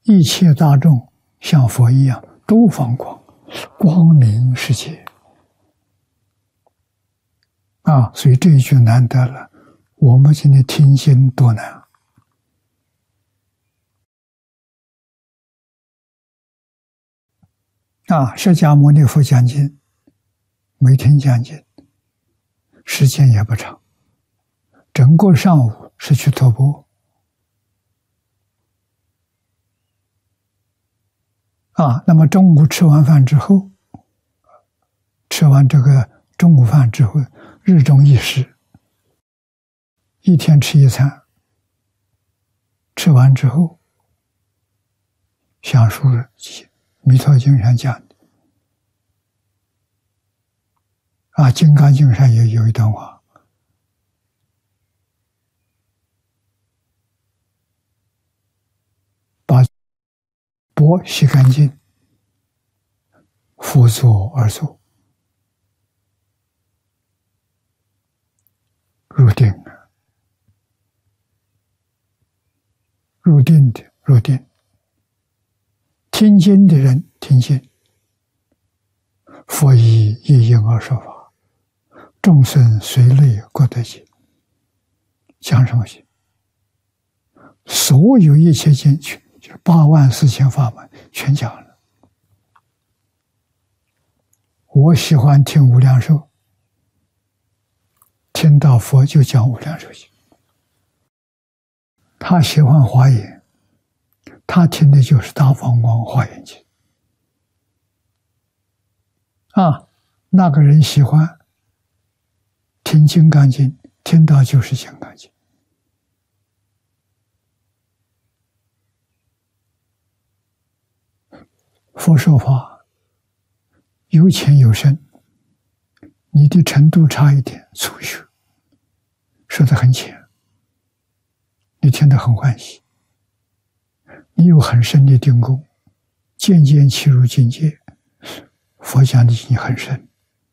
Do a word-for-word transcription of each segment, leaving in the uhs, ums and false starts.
一切大众像佛一样都放光，光明世界啊！所以这一句难得了。我们今天听经多难啊！释迦牟尼佛讲经，每天讲经，时间也不长，整个上午是去托钵啊。那么中午吃完饭之后，吃完这个中午饭之后，日中一食，一天吃一餐，吃完之后，详述弥陀经上讲的啊，金刚经上也有一段话，把钵洗干净，复坐而坐，入定，入定的入定，听经的人听经，佛以一因而说法，众生随类各得经。讲什么经？所有一切经全，就是八万四千法门全讲了。我喜欢听无量寿，听到佛就讲无量寿经。他喜欢华严，他听的就是大放光华严经。啊，那个人喜欢听金刚经，听到就是金刚经。佛说法有浅有深，你的程度差一点，初学说得很浅，你听得很欢喜，你有很深的定功，渐渐契入境界，佛讲的经很深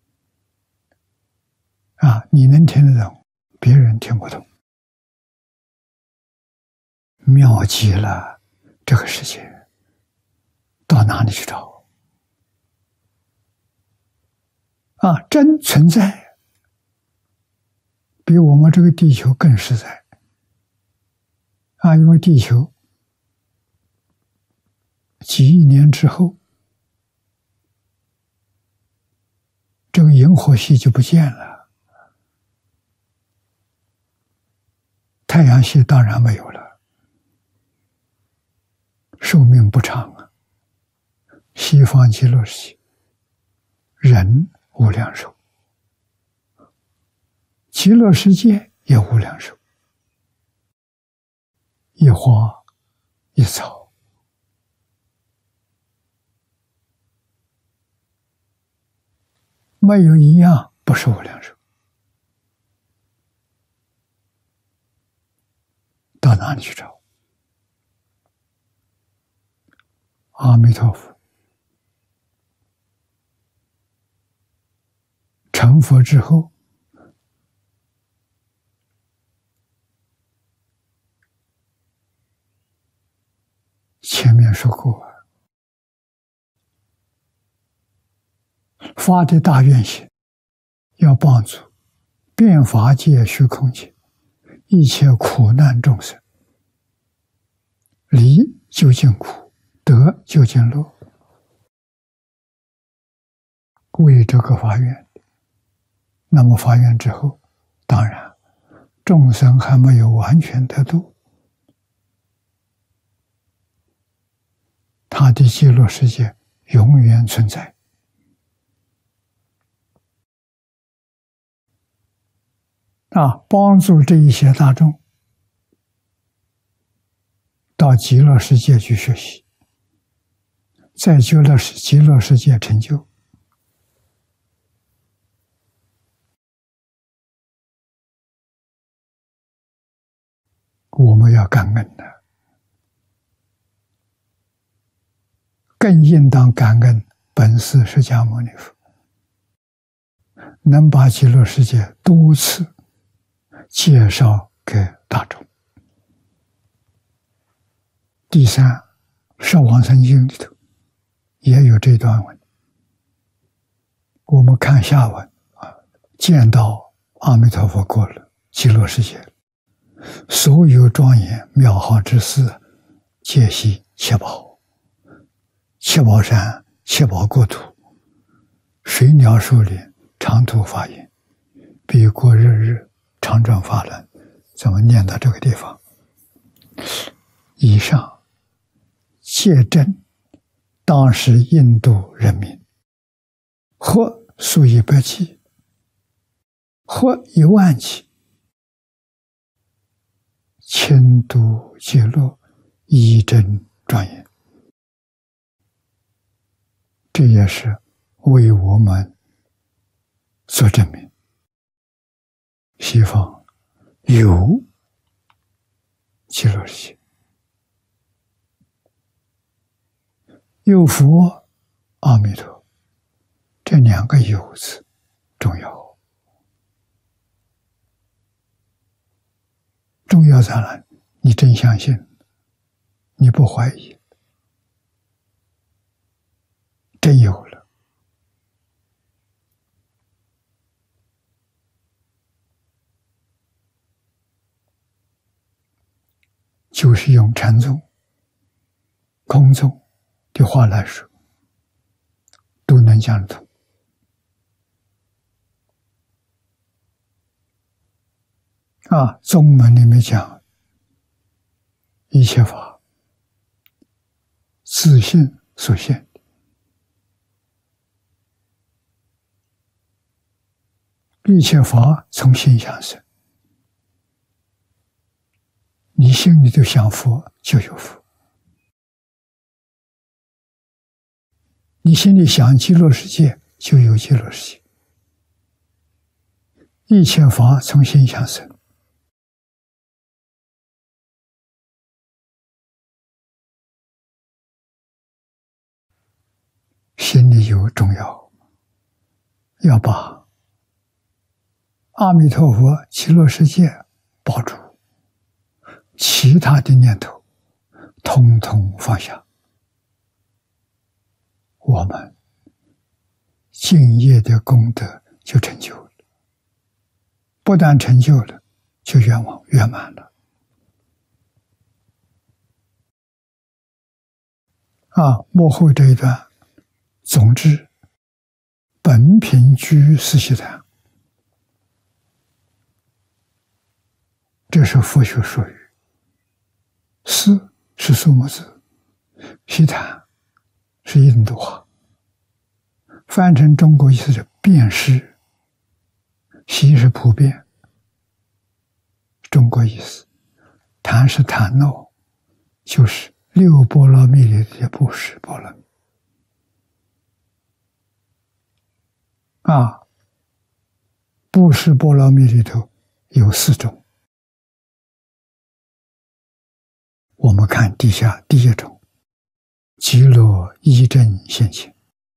啊，你能听得懂，别人听不懂，妙极了。这个世界到哪里去找啊？真存在，比我们这个地球更实在啊！因为地球几亿年之后，这个银河系就不见了，太阳系当然没有了，寿命不长啊。西方极乐世界人无量寿，极乐世界也无量寿，一花一草，没有一样不是无量寿。到哪里去找？阿弥陀佛成佛之后，前面说过，发的大愿心，要帮助遍法界虚空界一切苦难众生，离究竟苦，得究竟乐，为这个发愿。那么发愿之后，当然众生还没有完全得度，他的极乐世界永远存在啊！帮助这一些大众到极乐世界去学习，在极乐世极乐世界成就。我们要感恩的，更应当感恩本师释迦牟尼佛，能把极乐世界多次介绍给大众。第三， 《往生经》里头也有这段文。我们看下文啊，见到阿弥陀佛过了极乐世界，所有庄严妙好之事，皆系七宝，七宝山、七宝国土，水鸟树林，长途法音，彼国日日，常转法轮。怎么念到这个地方？以上皆真当时印度人民，或数以百计，或一万计，亲睹记录，一真庄严。这也是为我们所证明，西方有极乐世界，有佛阿弥陀，这两个有字重要。重要在哪？你真相信，你不怀疑，真有了，就是用禅宗、空宗的话来说，都能讲得通。啊，宗门里面讲，一切法自性所现，一切法从心想生。你心里头想佛，就有佛；你心里想极乐世界，就有极乐世界。一切法从心想生。心里有重要，要把阿弥陀佛极乐世界抱住，其他的念头统统放下，我们敬业的功德就成就了。不但成就了，就圆满圆满了。啊，幕后这一段，总之，本品居四悉檀，这是佛学术语。四是苏木字，悉檀是印度话，翻成中国意思是遍施。悉是普遍，中国意思；檀是檀诺，就是六波罗蜜里的布施波罗蜜。啊，布施波罗蜜里头有四种，我们看底下第一种，极乐一真现前，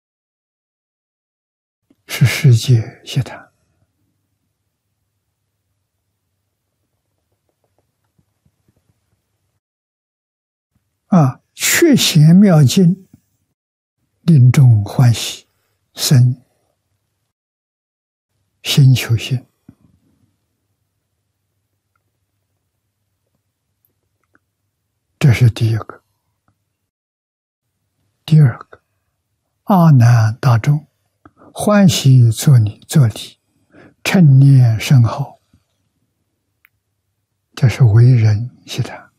是世界悉檀。啊，确显妙境，令众欢喜，生心求心。这是第一个。第二个，阿难大众欢喜作礼作礼，称念声号，这是为人悉檀。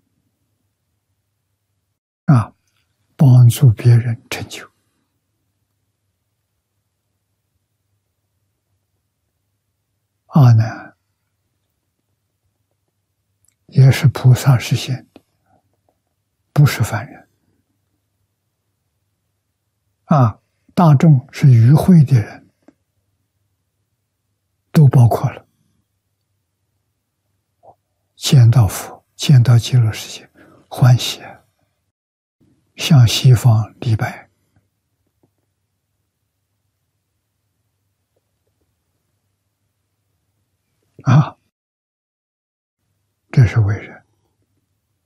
啊，帮助别人成就。阿难也是菩萨实现的，不是凡人。啊，大众是与会的人，都包括了。见到佛，见到极乐世界，欢喜啊，向西方礼拜。啊，这是为人。